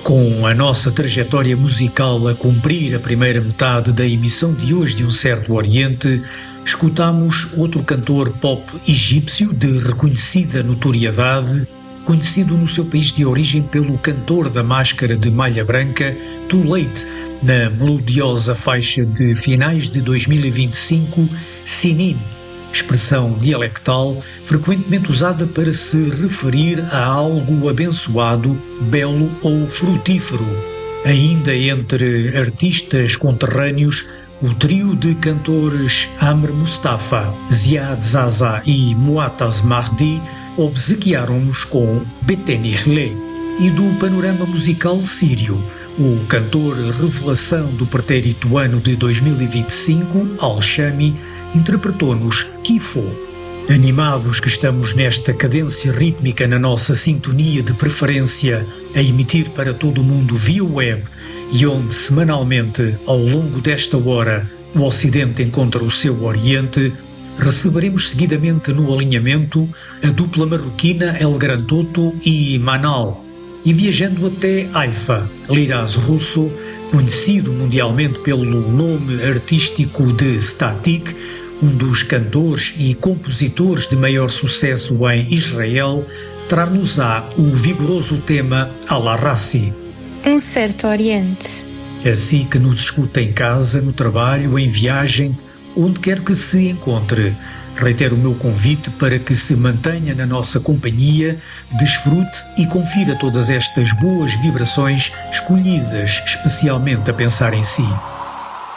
Com a nossa trajetória musical a cumprir a primeira metade da emissão de hoje de Um Certo Oriente, escutamos outro cantor pop egípcio de reconhecida notoriedade, conhecido no seu país de origem pelo cantor da máscara de malha branca, Too Late, na melodiosa faixa de finais de 2025, Sinin, expressão dialectal frequentemente usada para se referir a algo abençoado, belo ou frutífero. Ainda entre artistas conterrâneos, o trio de cantores Amr Mustafa, Ziad Zaza e Muataz Mahdi obsequiaram-nos com Betenirle. E do panorama musical sírio, o cantor revelação do pretérito ano de 2025, Al-Shami, interpretou-nos Kifo. Animados que estamos nesta cadência rítmica na nossa sintonia de preferência a emitir para todo o mundo via web e onde semanalmente, ao longo desta hora, o Ocidente encontra o seu Oriente, receberemos seguidamente no alinhamento a dupla marroquina El Gran Toto e Manal. E viajando até Haifa, Liraz Russo, conhecido mundialmente pelo nome artístico de Static, um dos cantores e compositores de maior sucesso em Israel, traz-nos-á o vigoroso tema Al-Rassi. Um Certo Oriente. Assim que nos escuta em casa, no trabalho, em viagem, onde quer que se encontre, reitero o meu convite para que se mantenha na nossa companhia, desfrute e confira todas estas boas vibrações escolhidas especialmente a pensar em si.